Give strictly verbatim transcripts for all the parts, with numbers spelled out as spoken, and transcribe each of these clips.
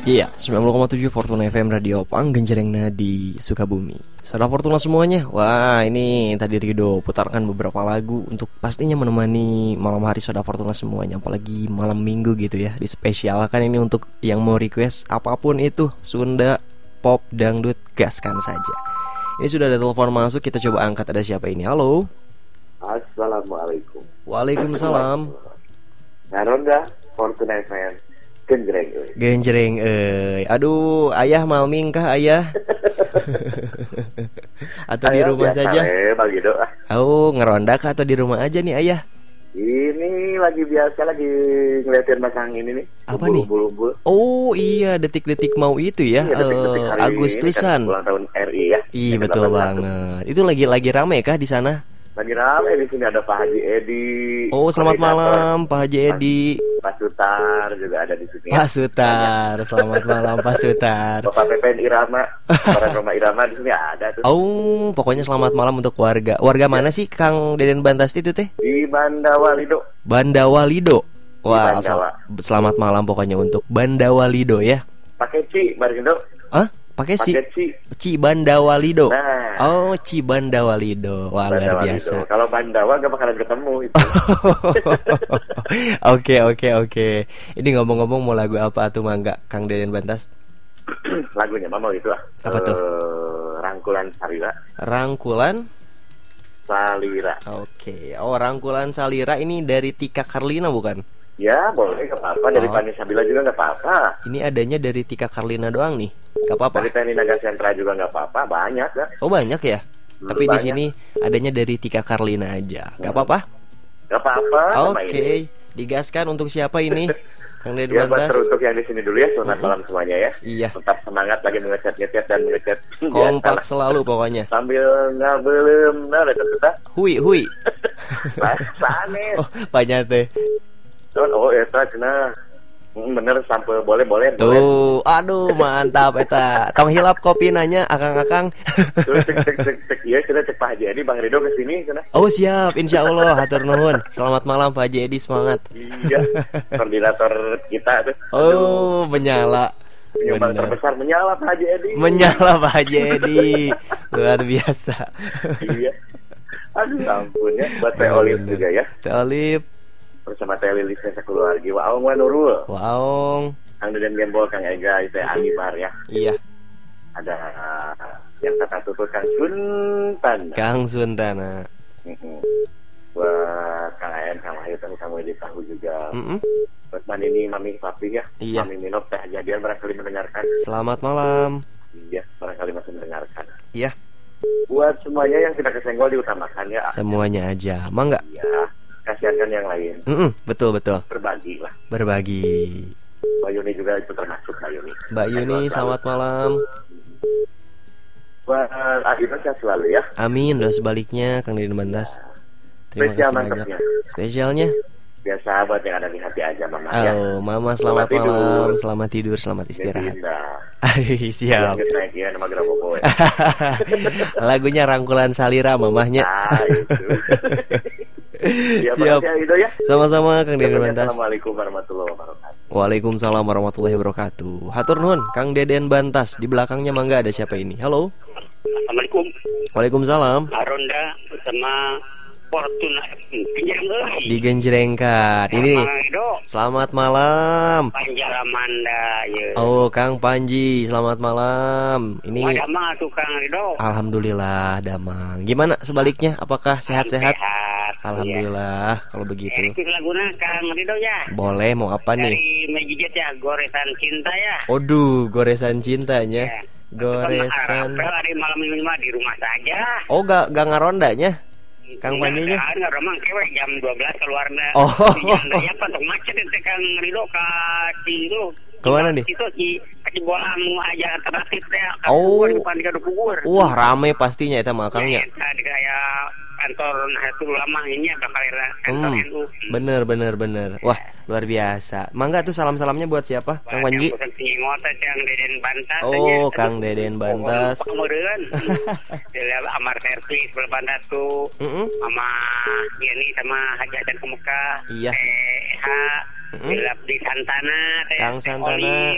Iya, sembilan puluh koma tujuh Fortuna F M Radio Panggencerengna di Sukabumi. Saudara Fortuna semuanya. Wah, ini tadi Rido putarkan beberapa lagu untuk pastinya menemani malam hari Saudara Fortuna semuanya, apalagi malam Minggu gitu ya. Dispesialkan ini untuk yang mau request apapun itu, Sunda, pop, dangdut, gaskan saja. Ini sudah ada telepon masuk, kita coba angkat. Ada siapa ini? Halo. Assalamualaikum. Waalaikumsalam. Naronda Fortuna F M. Genjreng euy. Genjreng euy. Aduh, ayah malming kah ayah? Atau di rumah saja? Bagi doa. Oh, ngeronda kah atau di rumah aja nih ayah? Ini lagi biasa lagi ngeliatin masang ini nih. Apa nih? Umbul-umbul. Oh iya, detik-detik mau itu ya. Iya, detik-detik uh, hari Agustusan. ini kan ulang tahun R I ya. Iya betul banget. Itu lagi lagi rame kah di sana? Lagi rame di sini, ada Pak Haji Edi. Oh, selamat malam Pak Haji Edi. Pak Sutar juga ada di sini. Pak Sutar, selamat malam Pak Sutar. Bapak Pepen Irama, para Roma Irama di sini ada tuh. Oh, pokoknya selamat malam untuk warga. Warga mana sih Kang Deden Bantas itu teh? Di Bandawalido. Bandawalido. Wah, Bandawa. sel- selamat malam pokoknya untuk Bandawalido ya. Pakai Ci, Barindo. Hah? Pakai si Pakai Ci. Ci Bandawalido. Nah. Oh, Ci Bandawalido. Wah, luar biasa. Kalau Bandawa gak bakalan ketemu itu. Oke, oke, oke. Ini ngomong-ngomong mau lagu apa tuh Mangga Kang Deden Bantas? Lagunya mama itu lah. Apa tuh? Uh, Rangkulan Salira. Rangkulan Salira. Oke. Oh, Rangkulan Salira ini dari Tika Karlina bukan? Ya boleh, gak apa-apa. Dari Oh. Pani Sabila juga gak apa-apa. Ini adanya dari Tika Karlina doang nih. Gak apa-apa. Dari Tni Naga Sentra juga gak apa-apa. Banyak ya. Oh, banyak ya. Hmm, Tapi di banyak. sini adanya dari Tika Karlina aja. Gak Hmm. apa-apa? Gak apa-apa. sama Oke. ini. Digaskan untuk siapa ini? Kang Deden Ya buat Bantas. teruntuk yang di sini dulu ya. Selamat Mm-mm. malam semuanya ya. Iya. Tetap semangat lagi ngecat-ngecat dan ngecat. Kompak Biasalah. selalu pokoknya. Sambil ngabelem. Nah, tetap-tetap. Hui, hui. Bahasane. Oh, banyak teh. Oh, eta cenah. Hmm, bener sampai boleh boleh. boleh. Tuh, aduh mantap eta. Tong hilap kopi nanya akang-akang. Terus cek cek cek cek iya kita cek Pak Haji Edi, Bang Rido kesini sana. Oh siap, insya Allah. Hatur nuhun. Selamat malam Pak Haji Edi, semangat. Iya, koordinator kita tuh. Oh, menyala. Penyumbang Bener. terbesar menyala Pak Haji Edi. Menyala Pak Haji Edi. Luar biasa. Iya. Aduh ampun ya, buat Teh Olive juga ya. Teh Olive, Bersama Teh Lilis saya keluarga. Waong wa Nurul. Waong. Kang Deden Gembol, Kang Ega, Teh Anibar ya. Iya, Ada uh, yang kata tutur Kang Suntan. Kang Suntana. Mm-mm. Buat Kang Ayan, Kang Wahyu, Kang Samuel di tahu juga. Mm-mm. Buat Manini, Mami Papi ya. Iya. Mami Minop, Teh Jadian barangkali mendengarkan. Selamat malam. Iya, barangkali masih mendengarkan. Iya, Buat semuanya yang tidak kesenggol diutamakan ya. semuanya aja. Mangga. Iya, kasihankan yang lain. Mm-mm, betul betul. Berbagi lah. Berbagi. Mbak Yuni juga itu termasuk Mbak Yuni. Mbak Yuni, selamat malam. Buat Adina sehat selalu ya. Amin. Doa sebaliknya Kang Deden Bantas. Terima Spesial kasih banyak. mantapnya. Spesialnya. Biasa buat yang ada di hati aja Mama ya. Oh, Mama selamat Selamat tidur. malam. Selamat tidur, selamat istirahat. Indah. Aduh, siap. Yang naik ya nama Gramophone. Lagunya Rangkulan Salira mamahnya. Ah, itu. Ya, Siap. makasih, Ido ya. Sama-sama Kang Deden Bantas. Assalamualaikum warahmatullahi wabarakatuh. Waalaikumsalam warahmatullahi wabarakatuh. Hatur nuhun Kang Deden Bantas. Di belakangnya Mangga ada siapa ini? Halo. Assalamualaikum. Waalaikumsalam. Aronda bersama Fortuna Pinjang Di Genjrengkat. Ini selamat malam. Panjaramanda ya. Oh, Kang Panji, selamat malam. Ini Madama tukang Rido. alhamdulillah damang. Gimana sebaliknya? Apakah sehat-sehat? Sehat. Alhamdulillah kalau begitu. Ya. Eh, laguna Kang Rido ya. Boleh, mau apa nih? Dari Mejijet ya, goresan cinta ya. Oduh, goresan cintanya. Ya. Goresan. Apel hari malam ini mah di rumah saja. Oh, gak, gak ngarondanya? Kang Panjinya? Enggak, enggak remang kewek jam dua belas keluarnya. Oh. Ya apa untuk macet itu Kang Rido ka Cilu. Kemana nih? Itu Ci Ci Bolang aja alternatif ya. Oh. Di depan di kubur. Wah, rame pastinya eta makangnya. Ya, tadi kayak kantor Nahdlatul Ulama ini bakal era kantor Hmm, N U. bener bener bener. Wah, luar biasa. Mangga tuh salam-salamnya buat siapa? Kang Panji? Bukan ngota Kang Deden Bantas. Oh, Kang Deden Bantas. Kemudian Dia Amar Servis Bantas tuh. Mm-mm. Sama Yeni sama Haji Hasan ke Mekah. Iya. Eh, ha, Mm-mm. Dilap di Santana, Teh Kang Teh Santana. Oli,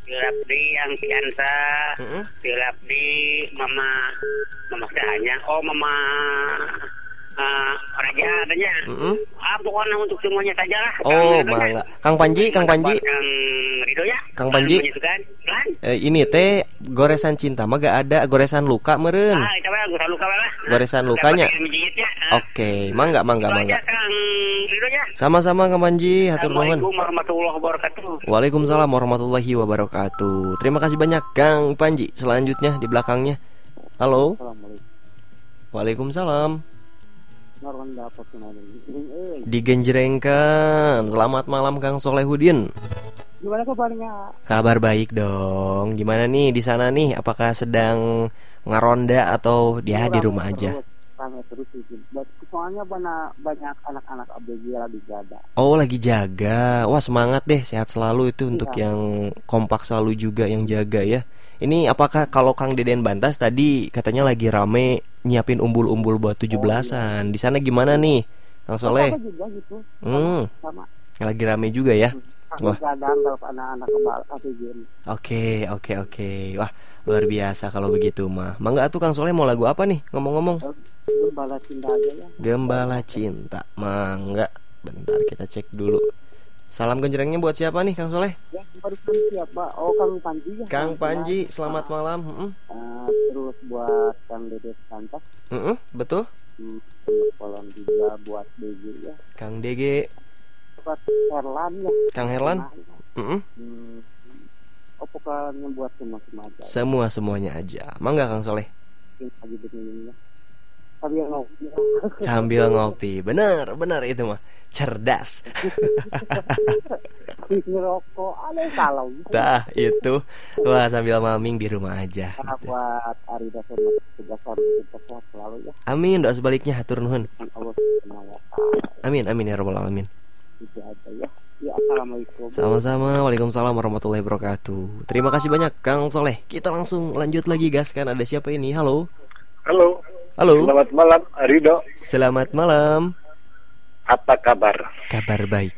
Tilap di yang Piansa, Mm-mm. tilap di Mama Mama Sahanya. Oh Mama uh, Raja adanya. Mm-mm. Ah pokoknya untuk semuanya saja lah. Oh, Kang Rido nya. mangga. Kang Panji, Kang Panji. Kang Rido ya. Kang Panji. Kan? Kan? Eh, ini teh goresan cinta mah gak ada, goresan luka meureun. Ah, itu mah gua luka lah. Goresan lukanya. Dapat mijitnya, ah. Oke, mangga mangga Itu mangga. aja, Kang Rido ya. Sama-sama Kang Panji, hatur nuhun. Assalamualaikum warahmatullahi wabarakatuh. Waalaikumsalam warahmatullahi wabarakatuh. Terima kasih banyak Kang Panji. Selanjutnya di belakangnya. Halo. Assalamualaikum. Waalaikumsalam. Naronda apa kemarin? Eh, Digenjrengkan. Selamat malam Kang Solehudin. gimana kabarnya? Kabar baik dong. Gimana nih di sana nih? Apakah sedang ngaronda atau dia di rumah aja? Rame terus izin. Soalnya banyak banyak anak-anak A B G lagi jaga. Oh, lagi jaga. Wah, semangat deh. Sehat selalu itu untuk Iya. yang kompak selalu juga yang jaga ya. Ini apakah kalau Kang Deden Bantas tadi katanya lagi rame nyiapin umbul-umbul buat tujuh belasan. Di sana gimana nih, Kang Soleh? Apa juga gitu. Hmm. Sama. Lagi rame juga ya. Wah. Wah. Gadang kalau anak-anak A B G ini. Oke, oke, oke. Wah, luar biasa kalau begitu mah. Mangga atuh Kang Soleh mau lagu apa nih? Ngomong-ngomong. Gembala cinta aja ya. Gembala Cinta. Mangga. Bentar kita cek dulu. Salam genjrengnya buat siapa nih Kang Soleh? Ya, barusan siapa? Oh, Kang Panji ya. Kang Panji, selamat malam. Heeh. Uh, terus buat Kang Dede Santas, Heeh, betul. hmm, kolom juga buat D G ya. Kang D G, Buat Herlan ya. Kang Herlan. Heeh. Hmm, oh pokoknya buat semua-semua aja. Semua semuanya aja. Mangga Kang Soleh. Lagi begini ya. Tapi yang ngopi. Sambil ngopi. Bener, bener itu mah. Cerdas. Ngerokok, ada kalau. Tah, itu. Wah, sambil maming di rumah aja. Karena Gitu. buat Arida sama tugasan kita sehat selalu ya. Amin, doa sebaliknya hatur nuhun. Dan Allah Subhanahu wa taala. Amin, amin ya rabbal alamin. Itu aja ya. Ya, assalamualaikum. Sama-sama. Waalaikumsalam warahmatullahi wabarakatuh. Terima kasih banyak Kang Soleh. Kita langsung lanjut lagi gas kan ada siapa ini? Halo. Halo. Halo. Selamat malam, Rido. Selamat malam. Apa kabar? Kabar baik.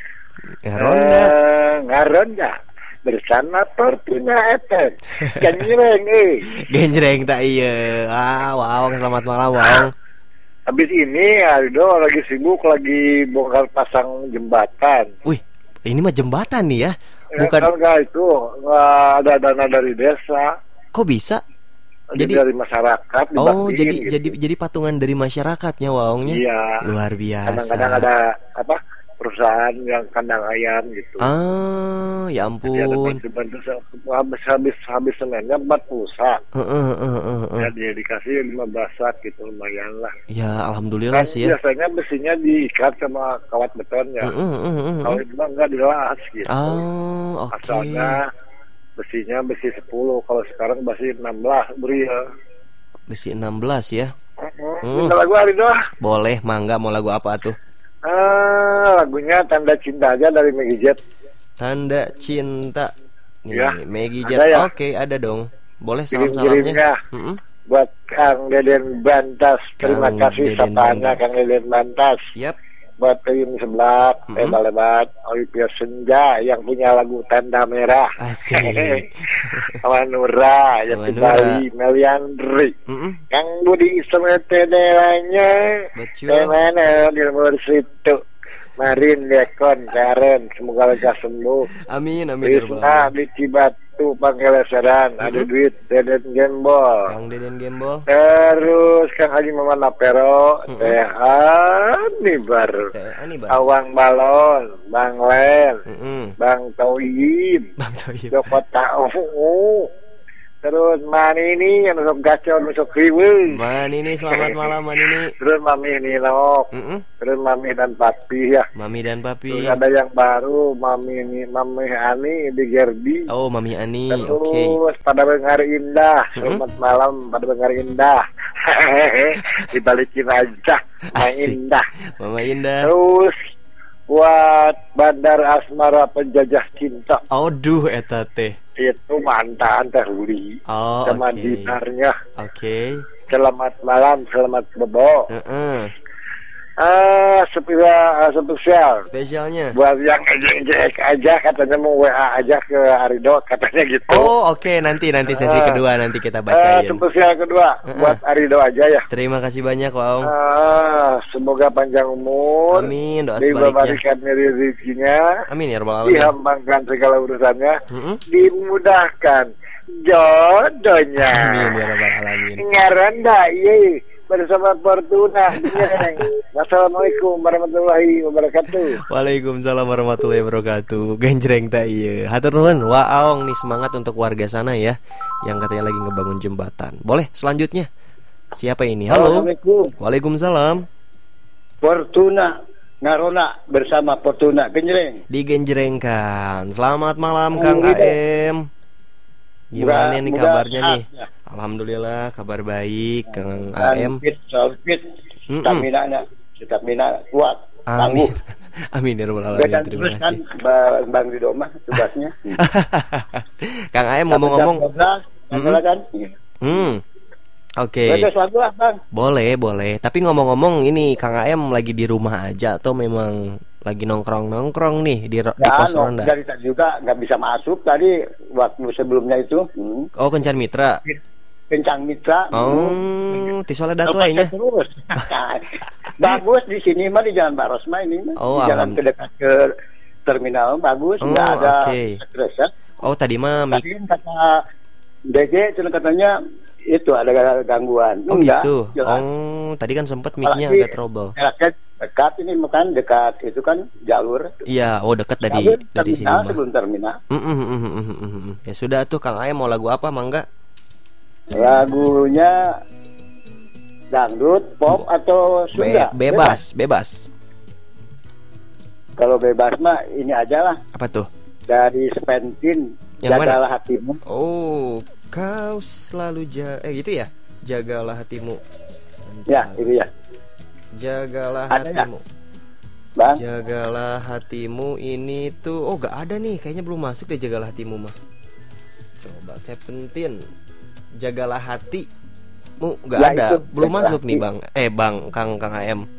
Ronda. Eh, ngaronda bersama Fortuna Etek. Genjreng eh. Genjreng tak iya. Ah, wow, selamat malam, wow. Habis ini Rido lagi sibuk lagi bongkar pasang jembatan. Wih, ini mah jembatan nih ya. Ya, Bukan. kan enggak itu nggak ada dana dari desa. Kok bisa? Jadi Jadi- dari masyarakat Oh, dibagiin jadi gitu. jadi jadi patungan dari masyarakatnya waongnya. Iya. Luar biasa. Kadang-kadang ada apa perusahaan yang kandang ayam gitu. Ah, ya Jadi ada ampun. bantu-bantu habis habis habis senennya empat puluh sak. Heeh, heeh, heeh, heeh. Ya dia dikasih lima belas sak gitu lumayan lah. Ya, alhamdulillah Kan sih ya. biasanya besinya diikat sama kawat beton ya. Heeh, heeh, heeh, Kalau heeh. itu mah enggak dilas gitu. Oh, oke. Asalnya besinya besi sepuluh, kalau sekarang besi enam belas beri ya. Besi enam belas ya. Hmm. Minta lagu hari doang. Boleh, mangga mau lagu apa tuh? Ah, lagunya Tanda Cinta aja dari Meggy Jet. Tanda Cinta. Nih, Ya, Meggy ada Jet. ya? Oke, ada dong. Boleh salam-salamnya. Kirim-kirimnya Heeh. buat Kang Deden Bantas. Terima Kang kasih Deden sapaannya Bantas. Kang Deden Bantas. Yap. Buat Peyum Seblak, Mm-mm. Lebat-lebat, Olivia Senja yang punya lagu Tanda Merah. Asik. Sama Nura, yang Sama di Nura. Bali, Meliandri. Heeh. Kang Budi Semetedelanya. Betul. Kemana di nomor situ? Marin Dekon Karen, semoga lekas sembuh. Amin, amin. ya rabbal Risma alamin. di Cibatu Panggeleseran, ada Mhm. duit Deden Gembol. Kang Deden Gembol. Terus Kang Haji Maman Napero, Mhm. Teh Ani baru. Teh Ani, Bang. Awang Balon, Bang Len, Heeh. Bang Toyib, Bang Toyib. Joko Tau. Terus Mani ini yang nusuk gacor, nusuk riwe. Man ini selamat malam Man ini. Terus Mami Ninok, Heeh. terus Mami dan Papi ya. Mami dan Papi. Terus ada yang baru, Mami ini, Mami Ani di Gerdi. Oh, Mami Ani. Terus Oke. pada Bengar Indah, Mm-mm. selamat malam pada Bengar Indah. Dibalikin aja, Main Asik. Indah. Mama Indah. Terus buat Bandar Asmara Penjajah Cinta, Aduh eta teh. itu mantan Teh Huli Oh, sama oke. dinarnya. Oke. Selamat malam, selamat bobo. Heeh. Ah, spesial, spesial Spesialnya. buat yang ejek aja katanya mau W A aja ke Arido katanya gitu. Oh, oke, nanti nanti sesi Ah. kedua nanti kita Eh, bacain. spesial kedua Heeh. buat Arido aja ya. Terima kasih banyak, Waong. Ah, semoga panjang umur. Amin, doa sebaliknya. Diberikan rezekinya, Amin ya rabbal alamin. dihambangkan segala urusannya, Mm-mm. dimudahkan jodohnya. Amin ya rabbal alamin. Ngaranda, iya, bersama Fortuna. Neng. Wassalamualaikum warahmatullahi wabarakatuh. Waalaikumsalam warahmatullahi wabarakatuh. Genjreng tak iya. Hatur nuhun, Wa Aong nih semangat untuk warga sana ya yang katanya lagi ngebangun jembatan. Boleh selanjutnya. Siapa ini? Halo. Assalamualaikum. Waalaikumsalam. Fortuna Narona bersama Fortuna Genjreng. Digenjrengkan. Selamat malam Oh, Kang gitu. A M. Gimana Mudah- nih mudah kabarnya sehat, nih? ya. Alhamdulillah kabar baik Kang A M. Dan fit, selalu fit. Mm-mm. Stamina-nya, stamina kuat. Amin. Tangguh. Amin ya rabbal alamin. Dan Terima terus kan kasih. Ba- Bang Rido mah tugasnya. Kang A M ngomong-ngomong. Adalah kan? Hmm. Oke. Terus lagu lah Bang. Boleh, boleh. Tapi ngomong-ngomong ini Kang A M lagi di rumah aja atau memang lagi nongkrong-nongkrong nih di, ro- di Ya, pos no, ronda? dari tadi juga nggak bisa masuk tadi waktu sebelumnya itu. Hmm. Oh, Kencan Mitra. Kencang Mitra. Oh, di Soledad Apa nya. terus? Bagus di sini mah di Jalan Mbak Rosma ini mah. Oh, di jalan alham- ke dekat ke terminal bagus, Oh, nggak ada oke. stres ya. Oh, tadi mah mik- Tapi kan kata D J itu katanya itu ada gangguan. Oh Enggak, gitu. jelas. Oh, tadi kan sempet mic-nya Apalagi agak trouble. dekat, dekat ini bukan dekat itu kan jalur. Iya, oh dekat dari Jalur dari sini terminal mah. sebelum terminal. Mm, mm, mm, mm, mm, mm, mm. Ya sudah tuh Kang A M mau lagu apa mangga? Lagunya dangdut, pop atau Be- Sunda? bebas, bebas. Kalau bebas mah ini aja lah Apa tuh? dari Seventeen. Yang mana? Jagalah hatimu. Oh, kau selalu ja eh gitu ya? Jagalah hatimu. Ya, itu ya. Jagalah Ada ya? hatimu. Bang. Jagalah hatimu ini tuh. Oh, gak ada nih. Kayaknya belum masuk deh jagalah hatimu mah. Coba Seventeen. Jagalah hatimu gak Ya, ada. itu, Belum jagalah masuk nih, hati. Bang. Eh, Bang, Kang Kang A M.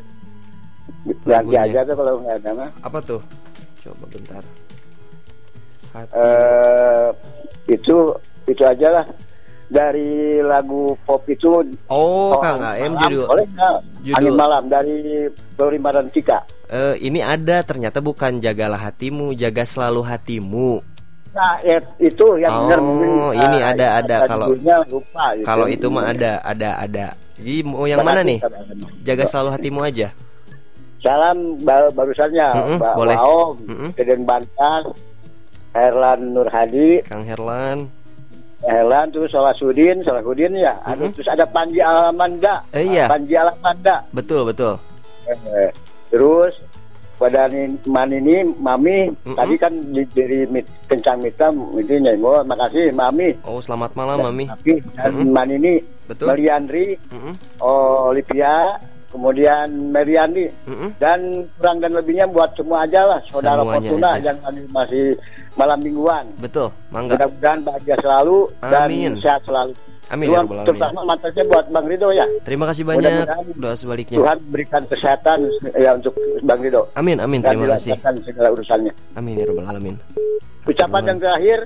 Ganti Lagunya. aja tuh kalau nggak ada mah. Apa tuh? Coba bentar. Hati. Eh itu itu aja lah dari lagu pop itu. oh, Oh, Kang A M Malam, judul. boleh nggak? judul- Angin Malam dari Dori Marantika. Eh, ini ada ternyata bukan jagalah hatimu, jaga selalu hatimu. Nah, ya, itu yang Oh, benar mungkin. ini ah, ada- ada kata kalau- judulnya lupa. gitu. Kalau itu mah ada, ada, ada. Jadi mau yang mana nih? Jaga selalu hatimu aja. Salam ba- barusannya Mm-mm, Mbak boleh. Waom, Mm-mm. Deden Bantan, Herlan Nur Hadi, Kang Herlan. Herlan terus Salasudin, Salasudin ya. Anu, Mm-mm. terus ada Panji Alamanda. Eh, iya. Panji Alamanda. Betul, betul. Eh, terus pada ini, man ini Mami Mm-mm. tadi kan di, dari mit, kencang mitra itu nyenggol, makasih Mami. Oh, selamat malam, Mami. Tapi dan Mm-mm. man ini Betul. Meliandri, Mm-mm, Olivia, kemudian Meriandi mm-mm. dan kurang dan lebihnya buat semua aja lah saudara Semuanya Fortuna aja. yang masih malam mingguan. Betul, mangga. Mudah-mudahan bahagia selalu Amin. dan sehat selalu. Amin ya Tuhan, rabbal alamin. terutama mantannya buat Bang Rido ya. Terima kasih banyak. Mudah-mudahan Doa sebaliknya. Tuhan berikan kesehatan ya untuk Bang Rido. Amin, amin. Dan Terima kasih. dilancarkan segala urusannya. Amin ya rabbal alamin. Ucapan Tuhan. yang terakhir,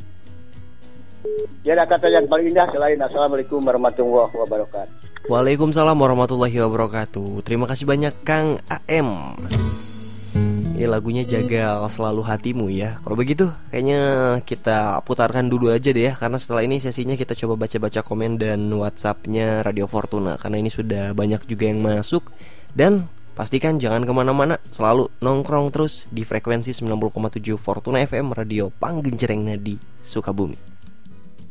ya ada kata yang paling indah selain Assalamualaikum warahmatullahi wabarakatuh. Waalaikumsalam warahmatullahi wabarakatuh. Terima kasih banyak Kang A M. Ini lagunya Jaga Selalu Hatimu ya. Kalau begitu kayaknya kita putarkan dulu aja deh ya. Karena setelah ini sesinya kita coba baca-baca komen dan Whatsappnya Radio Fortuna. Karena ini sudah banyak juga yang masuk. Dan pastikan jangan kemana-mana. Selalu nongkrong terus di frekuensi sembilan puluh koma tujuh Fortuna F M Radio Panggencereng Nadi Sukabumi.